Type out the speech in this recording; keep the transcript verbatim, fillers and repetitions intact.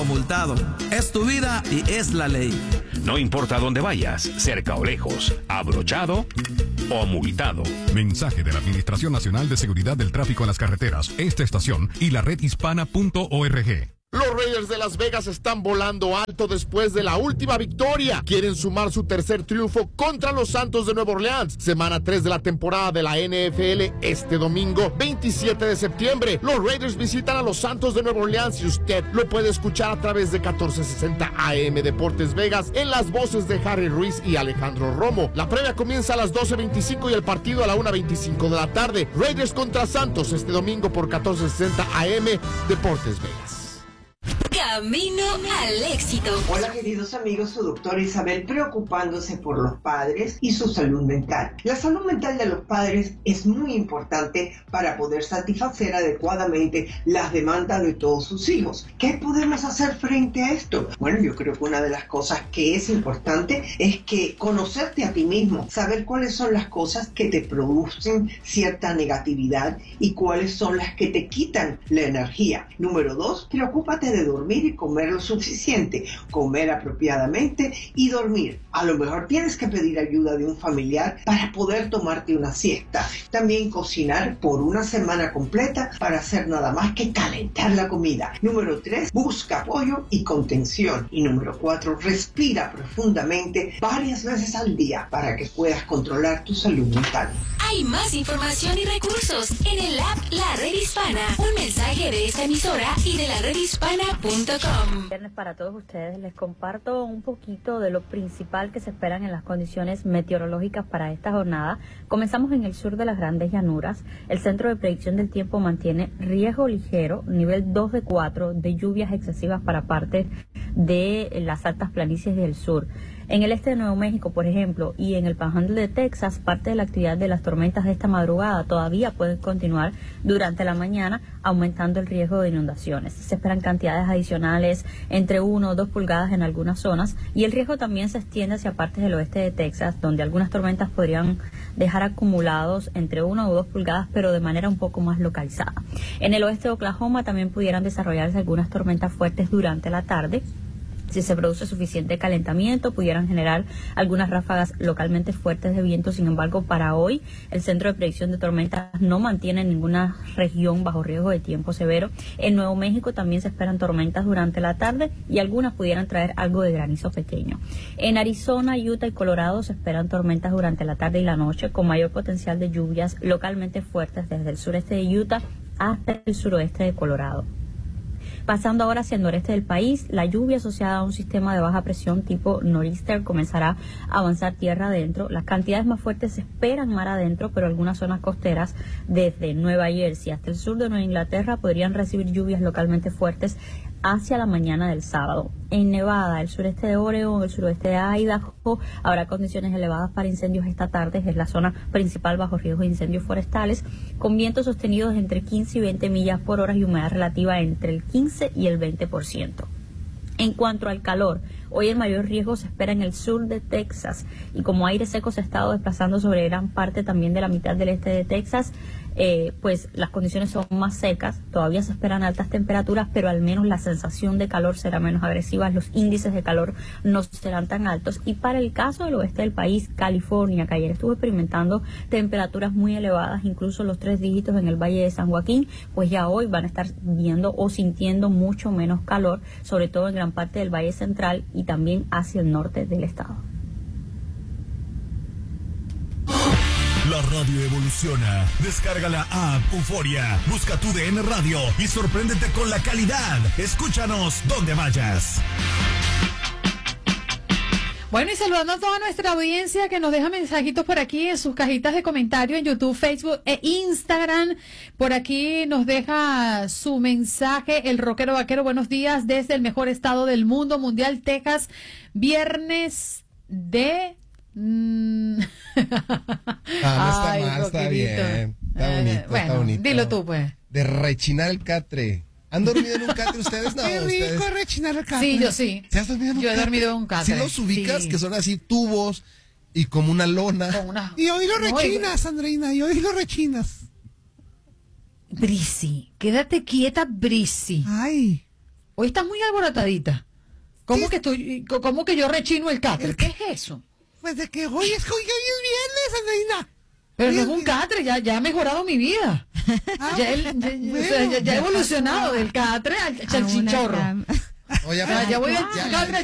multado. Es tu vida y es la ley. No importa dónde vayas, cerca o lejos, abrochado o multado. Mensaje de la Administración Nacional de Seguridad del Tráfico en las Carreteras, esta estación y la red hispana punto org. Los Raiders de Las Vegas están volando alto después de la última victoria. Quieren sumar su tercer triunfo contra los Santos de Nueva Orleans. Semana tres de la temporada de la N F L este domingo, veintisiete de septiembre. Los Raiders visitan a los Santos de Nueva Orleans y usted lo puede escuchar a través de catorce sesenta A M Deportes Vegas en las voces de Harry Ruiz y Alejandro Romo. La previa comienza a las doce veinticinco y el partido a la una veinticinco de la tarde. Raiders contra Santos este domingo por catorce sesenta A M Deportes Vegas. Camino al éxito. Hola queridos amigos, su doctora Isabel preocupándose por los padres y su salud mental. La salud mental de los padres es muy importante para poder satisfacer adecuadamente las demandas de todos sus hijos. ¿Qué podemos hacer frente a esto? Bueno, yo creo que una de las cosas que es importante es que conocerte a ti mismo, saber cuáles son las cosas que te producen cierta negatividad y cuáles son las que te quitan la energía. Número dos, preocúpate de dormir y comer lo suficiente, comer apropiadamente y dormir. A lo mejor tienes que pedir ayuda de un familiar para poder tomarte una siesta. También cocinar por una semana completa para hacer nada más que calentar la comida. Número tres, busca apoyo y contención. Y número cuatro, respira profundamente varias veces al día para que puedas controlar tu salud mental. Hay más información y recursos en el app La Red Hispana. Un mensaje de esta emisora y de la red hispana punto com. Viernes para todos ustedes. Les comparto un poquito de lo principal que se esperan en las condiciones meteorológicas para esta jornada. Comenzamos en el sur de las Grandes Llanuras. El Centro de Predicción del Tiempo mantiene riesgo ligero, nivel dos de cuatro, de lluvias excesivas para partes de las altas planicies del sur. En el este de Nuevo México, por ejemplo, y en el Panhandle de Texas, parte de la actividad de las tormentas de esta madrugada todavía puede continuar durante la mañana, aumentando el riesgo de inundaciones. Se esperan cantidades adicionales entre uno o dos pulgadas en algunas zonas, y el riesgo también se extiende hacia partes del oeste de Texas, donde algunas tormentas podrían dejar acumulados entre una o dos pulgadas, pero de manera un poco más localizada. En el oeste de Oklahoma también pudieran desarrollarse algunas tormentas fuertes durante la tarde. Si se produce suficiente calentamiento, pudieran generar algunas ráfagas localmente fuertes de viento. Sin embargo, para hoy, el Centro de Predicción de Tormentas no mantiene ninguna región bajo riesgo de tiempo severo. En Nuevo México también se esperan tormentas durante la tarde y algunas pudieran traer algo de granizo pequeño. En Arizona, Utah y Colorado se esperan tormentas durante la tarde y la noche, con mayor potencial de lluvias localmente fuertes desde el sureste de Utah hasta el suroeste de Colorado. Pasando ahora hacia el noreste del país, la lluvia asociada a un sistema de baja presión tipo nor'easter comenzará a avanzar tierra adentro. Las cantidades más fuertes se esperan mar adentro, pero algunas zonas costeras desde Nueva Jersey hasta el sur de Nueva Inglaterra podrían recibir lluvias localmente fuertes hacia la mañana del sábado. En Nevada, el sureste de Oregon, el suroeste de Idaho, habrá condiciones elevadas para incendios esta tarde. Es la zona principal bajo riesgo de incendios forestales, con vientos sostenidos entre quince y veinte millas por hora y humedad relativa entre el quince y el veinte por ciento. En cuanto al calor, hoy el mayor riesgo se espera en el sur de Texas, y como aire seco se ha estado desplazando sobre gran parte también de la mitad del este de Texas, eh, pues las condiciones son más secas. Todavía se esperan altas temperaturas, pero al menos la sensación de calor será menos agresiva, los índices de calor no serán tan altos. Y para el caso del oeste del país, California, que ayer estuvo experimentando temperaturas muy elevadas, incluso los tres dígitos en el Valle de San Joaquín, pues ya hoy van a estar viendo o sintiendo mucho menos calor, sobre todo en gran parte del Valle Central y también hacia el norte del estado. La radio evoluciona. Descarga la app Euforia, busca tu D N Radio y sorpréndete con la calidad. Escúchanos donde vayas. Bueno, y saludando a toda nuestra audiencia que nos deja mensajitos por aquí en sus cajitas de comentarios en YouTube, Facebook e Instagram. Por aquí nos deja su mensaje el rockero vaquero. Buenos días desde el mejor estado del mundo mundial, Texas. Viernes de... Mm. Ah, no está mal, está bien. Está bonito, eh, bueno, está bonito. Dilo tú, pues. De rechinar el catre. ¿Han dormido en un catre ustedes? No, Qué rico ustedes. rechinar el catre. Sí, yo sí. ¿Se has dormido en un Yo catre? he dormido en un catre. ¿Sí los ubicas? Sí. Que son así tubos y como una lona. Con una... Y hoy lo No, rechinas, Andreina, y hoy lo rechinas. Brisi, quédate quieta, Brisi. Ay. Hoy estás muy alborotadita. ¿Cómo sí. que estoy, cómo que yo rechino el catre? ¿Qué es eso? Pues de que hoy es, hoy es viernes, Andreina. Pero no es un catre, ya, ya ha mejorado mi vida. Ah, ya, el, ya, bueno, o sea, ya, ya he evolucionado del catre al, al chichorro. Oye, ya, ya voy al catre.